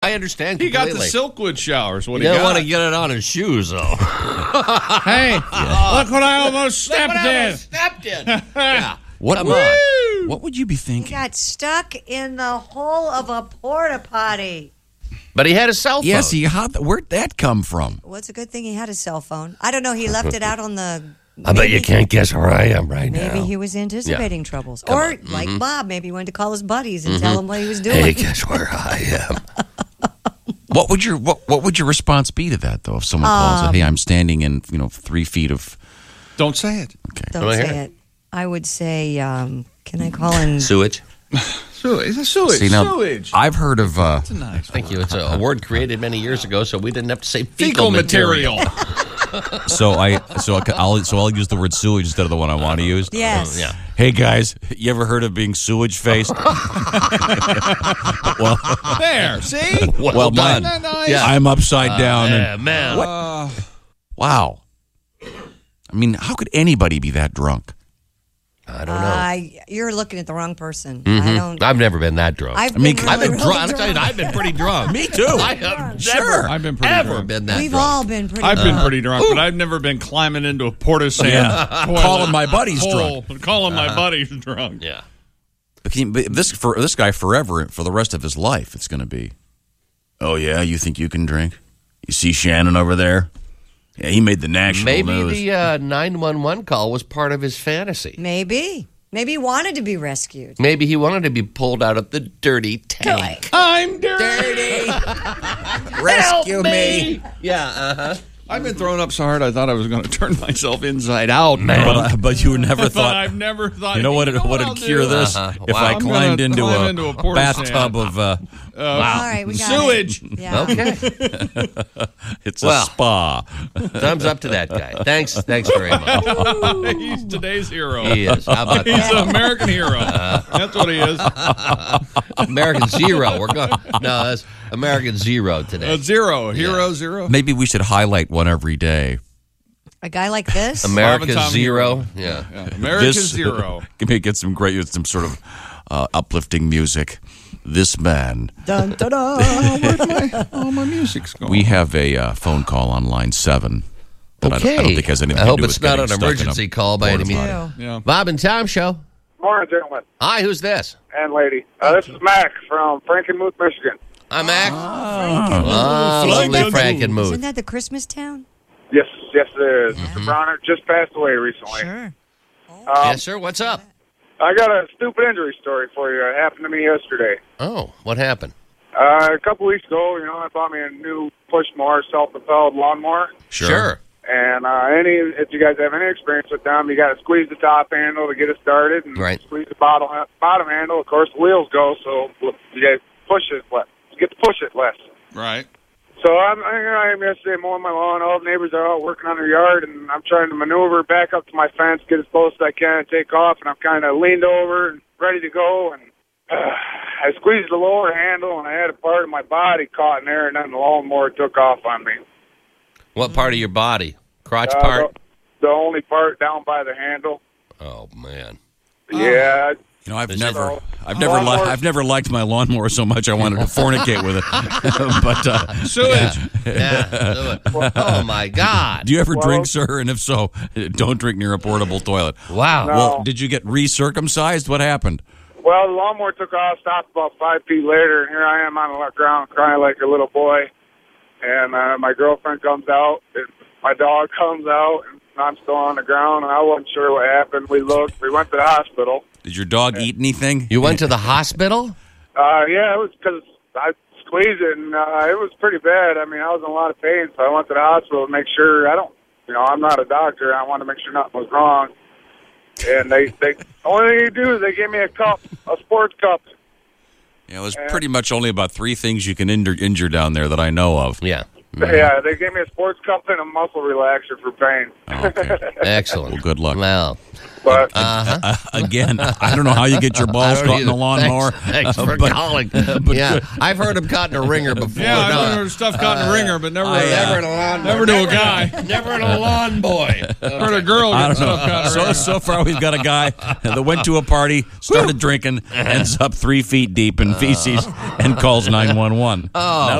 I understand He completely. got the Silkwood showers. What You he don't got? want to get it on his shoes, though. Hey, look what I almost stepped in. Stepped in. Yeah. Come on. What would you be He thinking? got stuck in the hole of a porta potty. But he had a cell phone. Yes, where'd that come from? Well, it's a good thing he had a cell phone. I don't know. He left it out on the. I bet you can't guess where I am right now. Maybe he was anticipating troubles. Or, like Bob, maybe he wanted to call his buddies and tell them what he was doing. Hey, guess where I am? What would your response be to that though? If someone calls it, hey, I'm standing in 3 feet of. Don't say it. Okay. Don't say it. I would say, can I call in? Sewage. Sewage. See, now, Sewage. I've heard of. That's a nice Thank you. It's a word created many years ago, so we didn't have to say fecal material. So I'll use the word sewage instead of the one I want to use. Yes. Yeah. Hey guys, you ever heard of being sewage faced? Well, There. See? Well done. Isn't that nice? Yeah. I'm upside down. Yeah, and, man. wow. I mean, how could anybody be that drunk? I don't know. You're looking at the wrong person. I don't. I've never been that drunk. I've mean, been I've been really, drunk. really I'm telling you, I've been pretty drunk. Me too. I have never, I've been pretty ever drunk. been that We've drunk. all been pretty. I've been drunk. pretty drunk, but I've never been climbing into a porta sand toilet Calling my buddies hole drunk. and calling my buddies drunk. Yeah. But this guy forever, for the rest of his life, it's going to be. Oh yeah, you think you can drink? You see Shannon over there? Yeah, he made the national Maybe news. the 911 call was part of his fantasy. Maybe he wanted to be rescued. Maybe he wanted to be pulled out of the dirty tank. I'm dirty. Rescue me. Yeah, uh-huh. I've been thrown up so hard I thought I was going to turn myself inside out, man. But you never But thought. I've never thought. You know what? I'll What'd cure do? this? If Wow. I I'm climbed gonna into climb into a a porta bathtub sand. of. All right, we got Sewage. It. Yeah. Okay. It's Well. a spa. Thumbs up to that guy. Thanks very much. He's today's hero. He is. How about He's that? an American hero. That's what he is. American Zero. We're going. No, that's American Zero today. Zero. Hero zero. Maybe we should highlight one every day. A guy like this. America Bob and Tom Zero. Hero. Yeah. America This- zero. Get some some sort of uplifting music. This man. Dun, dun, dun. All my music's gone. We have a phone call on line 7. That Okay. I don't think has anything I hope to do it's with not getting an stuck in a emergency call by any porta means. potty. Yeah. Bob and Tom Show. Morning, gentlemen Hi, who's this? and lady. This is Mac from Frankenmuth, Michigan. I'm Mac. Franken. Lovely Franken. Frankenmuth. Isn't that the Christmas town? Yes, it is. Mr. Bronner just passed away recently. Sure. Yes, sir. What's up? I got a stupid injury story for you. It happened to me yesterday. Oh, what happened? A couple weeks ago, I bought me a new push-mower, self-propelled lawnmower. Sure. And if you guys have any experience with them, you got to squeeze the top handle to get it started, and Right. squeeze the bottom handle. Of course, the wheels go, so you guys push it less. You get to push it less. Right. So here I am yesterday mowing my lawn. All the neighbors are out working on their yard, and I'm trying to maneuver back up to my fence, get as close as I can, and take off. And I'm kind of leaned over and ready to go, and I squeezed the lower handle, and I had a part of my body caught in there, and then the lawnmower took off on me. What part of your body? Crotch part? The only part down by the handle. Oh, man. Yeah. I've Is never Lawnmower- liked my lawnmower so much I wanted to fornicate with it. But Sewage. Yeah. Oh, my God. do you ever drink, sir? And if so, don't drink near a portable toilet. Wow. No. Well, did you get recircumcised? What happened? Well, the lawnmower took off, stopped about 5 feet later, and here I am on the ground crying like a little boy. And my girlfriend comes out, and my dog comes out, and I'm still on the ground, and I wasn't sure what happened. We looked. We went to the hospital. Did your dog eat anything? You went to the hospital? Yeah, it was because I squeezed it, and it was pretty bad. I mean, I was in a lot of pain, so I went to the hospital to make sure. I'm not a doctor. I wanted to make sure nothing was wrong. And they only thing you do is they gave me a cup, a sports cup. Yeah, there's pretty much only about 3 things you can injure down there that I know of. Yeah. Yeah, they gave me a sports cup and a muscle relaxer for pain. Okay. Excellent. Well, good luck. Well, But Again, I don't know how you get your balls I don't caught in the either. lawnmower. Thanks for but- calling. Yeah, I've heard him caught in a ringer before. Yeah, No, I've heard stuff caught in a ringer, but never, never in a lawn. never to a guy. Never in a lawn boy. Heard a girl I get don't know. stuff caught in a ringer. So far, we've got a guy that went to a party, started drinking, ends up 3 feet deep in feces, and calls 911. Oh.